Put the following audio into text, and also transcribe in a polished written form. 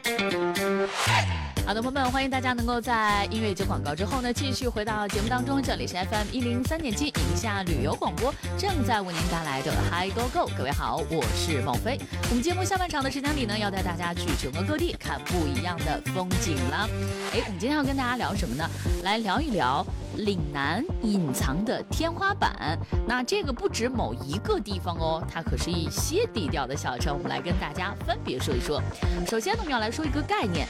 好的，朋友们，欢迎大家能够在音乐节广告之后呢，继续回到节目当中。这里是 FM103.7宁夏旅游广播，正在为您带来的 Hi Go Go。各位好，我是孟非。我们节目下半场的时间里呢，要带大家去全国各地看不一样的风景了。我们今天要跟大家聊什么呢？来聊一聊岭南隐藏的天花板。那这个不止某一个地方哦，它可是一些低调的小城。我们来跟大家分别说一说。首先呢，我们要来说一个概念，